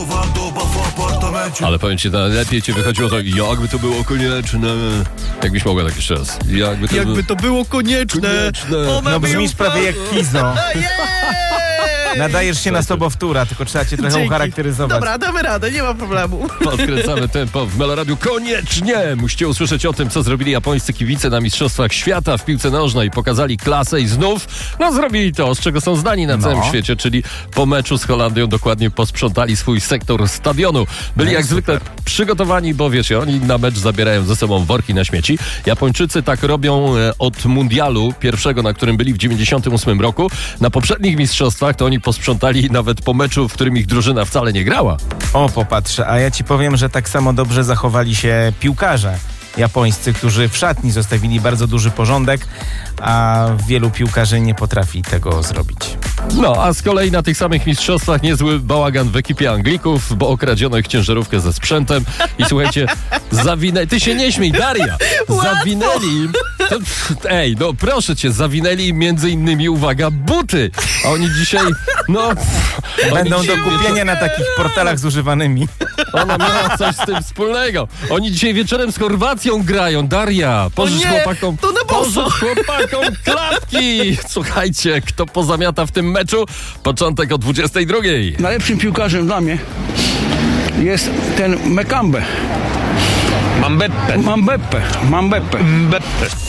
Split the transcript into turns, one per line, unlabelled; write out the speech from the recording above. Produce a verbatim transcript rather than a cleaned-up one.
Ale powiem ci, lepiej ci wychodziło to, jakby to było konieczne. Jakbyś mogła tak jeszcze raz. Jakby to,
Jakby to było konieczne.
konieczne.
No brzmisz prawie jak Kizo. Nadajesz się na sobowtóra, tylko trzeba cię trochę
Dzięki.
ucharakteryzować.
Dobra, damy radę, nie ma problemu.
Podkręcamy tempo w Meloradiu. Koniecznie musicie usłyszeć o tym, co zrobili japońscy kibice na Mistrzostwach Świata w piłce nożnej. Pokazali klasę i znów, no zrobili to, z czego są znani na
No.
całym świecie, czyli po meczu z Holandią dokładnie posprzątali swój sektor stadionu. Byli
No
jak
super.
zwykle przygotowani, bo wiecie, oni na mecz zabierają ze sobą worki na śmieci. Japończycy tak robią e, od mundialu pierwszego, na którym byli w dziewięćdziesiątym ósmym roku. Na poprzednich mistrzostwach to oni posprzątali nawet po meczu, w którym ich drużyna wcale nie grała.
O, popatrz, a ja ci powiem, że tak samo dobrze zachowali się piłkarze japońscy, którzy w szatni zostawili bardzo duży porządek, a wielu piłkarzy nie potrafi tego zrobić.
No, a z kolei na tych samych mistrzostwach niezły bałagan w ekipie Anglików, bo okradziono ich ciężarówkę ze sprzętem i słuchajcie, zawinęli... Ty się nie śmiej, Daria! Zawinęli im... To, ej, no proszę cię, zawinęli im między innymi, uwaga, buty! A oni dzisiaj, no...
Będą
oni
do
dzisiaj
kupienia na takich portalach z używanymi.
Ona miała coś z tym wspólnego. Oni dzisiaj wieczorem z Chorwacją grają. Daria, pożycz
nie,
chłopakom...
to na boso.
Pożycz chłopakom klapki! Słuchajcie, kto pozamiata w tym meczu? Początek o dwudziestej drugiej.
Najlepszym piłkarzem dla mnie jest ten Mekambe.
Mambeppe.
Mambeppe. Mambeppe.
Mbeppe.